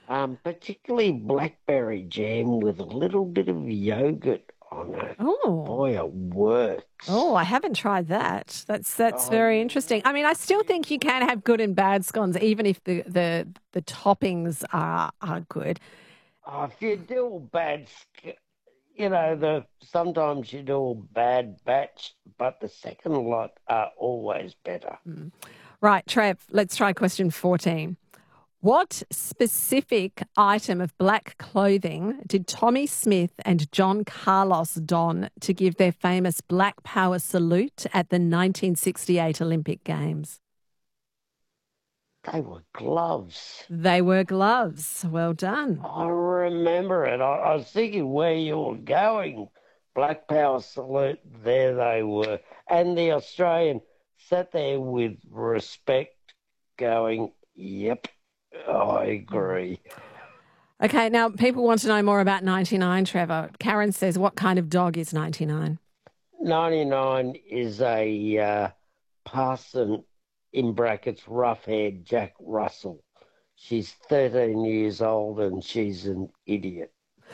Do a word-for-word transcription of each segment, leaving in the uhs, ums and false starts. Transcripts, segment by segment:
Um, particularly blackberry jam with a little bit of yogurt on it. Oh. Boy, it works. Oh, I haven't tried that. That's that's Oh, very yeah. interesting. I mean, I still think you can have good and bad scones, even if the the, the toppings are are good. Oh, if you do a bad, sk- you know, the sometimes you do a bad batch, but the second lot are always better. Right, Trev, let's try question fourteen. What specific item of black clothing did Tommy Smith and John Carlos don to give their famous Black Power salute at the nineteen sixty-eight Olympic Games? They were gloves. They were gloves. Well done. I remember it. I, I was thinking where you were going. Black Power salute, there they were. And the Australian sat there with respect, going, yep, I agree. Okay, now people want to know more about ninety-nine, Trevor. Karen says, what kind of dog is ninety-nine? ninety-nine is a uh, parson, in brackets, rough haired Jack Russell. She's thirteen years old and she's an idiot.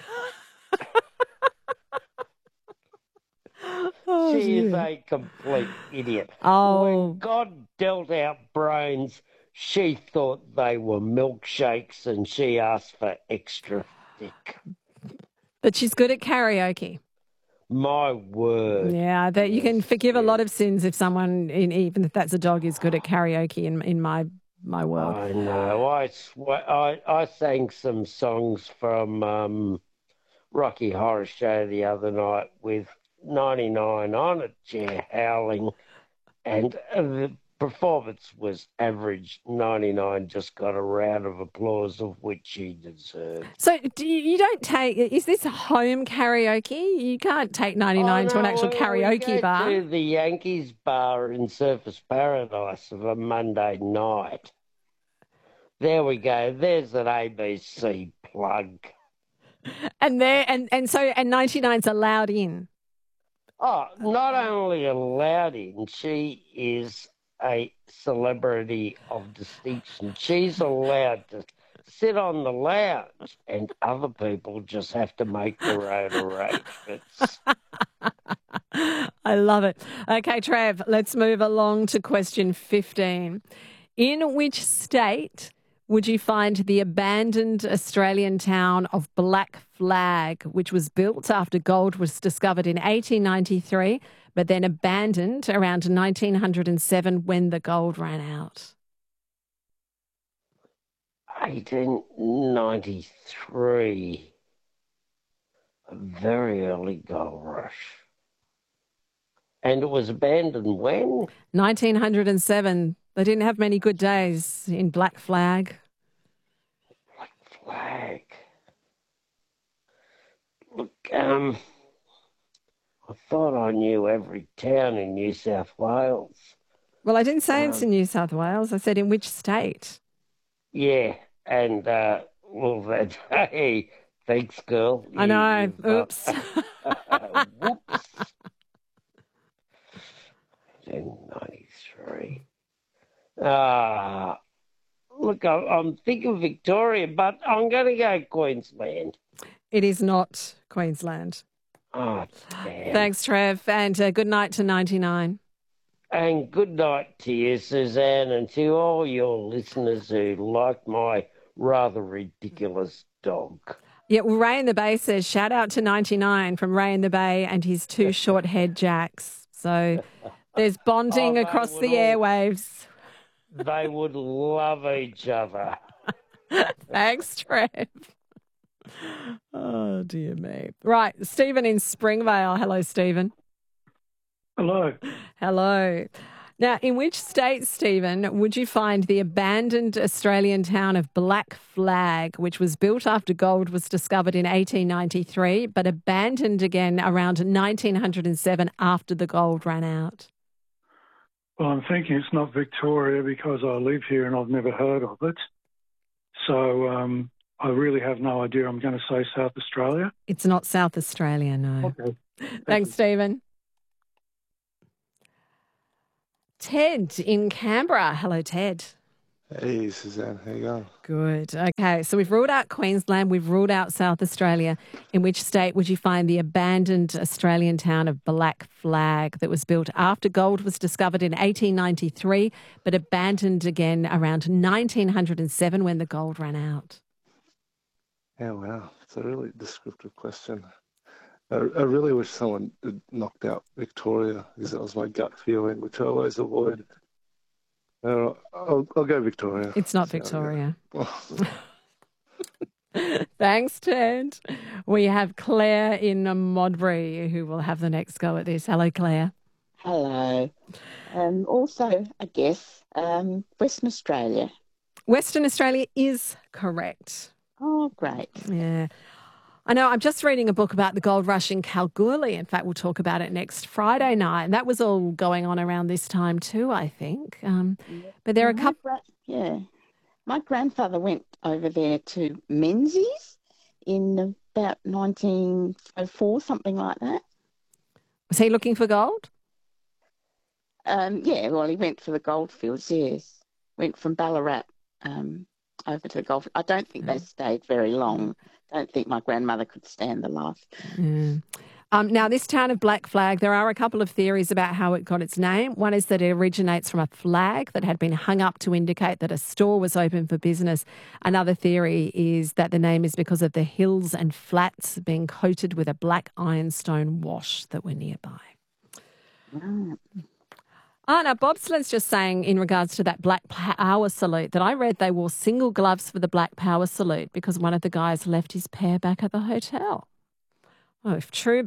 Oh, She is dear. a complete idiot. When Oh, God dealt out brains, she thought they were milkshakes and she asked for extra thick. but she's good at karaoke. My word. Yeah, that you can Yes, forgive a lot yes. of sins if someone, in, even if that's a dog, is good at karaoke in in my my world. I know. I, sw- I, I sang some songs from um, Rocky Horror Show the other night with ninety-nine on a chair howling, and uh, the performance was average. ninety-nine just got a round of applause, of which she deserved. So do you, you don't take? Is this home karaoke? You can't take Oh ninety-nine to an actual no, we, we karaoke go bar. to the Yankees bar in Surface Paradise of a Monday night. There we go. There's an A B C plug. And there and and so and ninety-nine's allowed in. Oh, not only allowed in, she is a celebrity of distinction. She's allowed to sit on the lounge, and other people just have to make their own arrangements. I love it. Okay, Trav, let's move along to question fifteen. In which state would you find the abandoned Australian town of Black Flag, which was built after gold was discovered in eighteen ninety-three, but then abandoned around nineteen oh seven when the gold ran out? eighteen ninety-three, a very early gold rush. And it was abandoned when? nineteen oh seven. They didn't have many good days in Black Flag. Black Flag. Look, um, I thought I knew every town in New South Wales. Well, I didn't say it's Um, in New South Wales. I said in which state. yeah, and uh, well, that hey, thanks, girl. I You, know. you've uh, Oops. whoops, in ninety-three. Ah, look, I, I'm thinking Victoria, but I'm going to go Queensland. It is not Queensland. Oh, damn. Thanks, Trev. And uh, good night to ninety-nine. And good night to you, Suzanne, and to all your listeners who like my rather ridiculous dog. Yeah, well, Ray in the Bay says, shout out to ninety-nine from Ray in the Bay and his two short head jacks. So there's Oh, bonding they across would the all, airwaves. they would love each other. Thanks, Trev. Oh, dear me. Right, Stephen in Springvale. Hello, Stephen. Hello. Hello. Now, in which state, Stephen, would you find the abandoned Australian town of Black Flag, which was built after gold was discovered in eighteen ninety-three, but abandoned again around nineteen oh seven after the gold ran out? Well, I'm thinking it's not Victoria because I live here and I've never heard of it. So um, I really have no idea. I'm going to say South Australia. It's not South Australia, no. Okay. Thank Thanks, you. Stephen. Ted in Canberra. Hello, Ted. Hey, Suzanne, how you going? Good. Okay, so we've ruled out Queensland, we've ruled out South Australia. In which state would you find the abandoned Australian town of Black Flag that was built after gold was discovered in eighteen ninety-three, but abandoned again around nineteen oh seven when the gold ran out? Yeah, wow. It's a really descriptive question. I, I really wish someone had knocked out Victoria because that was my gut feeling, which I always avoid. Uh, I'll, I'll go Victoria. It's not So, Victoria. yeah. Thanks, Ted. We have Claire in Modbury who will have the next go at this. Hello, Claire. Hello. Um, also, I guess, um, Western Australia. Western Australia is correct. Oh, great. Yeah. I know, I'm just reading a book about the gold rush in Kalgoorlie. In fact, we'll talk about it next Friday night. And that was all going on around this time too, I think. Um, but there are a My couple... gra- yeah. My grandfather went over there to Menzies in about nineteen oh four, something like that. Was he looking for gold? Um, yeah, well, he went for the goldfields, yes. Went from Ballarat um, over to the gold. I don't think they stayed very long. Don't think my grandmother could stand the life. Yeah. Um, now, this town of Black Flag, there are a couple of theories about how it got its name. One is that it originates from a flag that had been hung up to indicate that a store was open for business. Another theory is that the name is because of the hills and flats being coated with a black ironstone wash that were nearby. Right. Oh, now, Bobsled's just saying in regards to that Black Power salute that I read they wore single gloves for the Black Power salute because one of the guys left his pair back at the hotel. Oh, if true,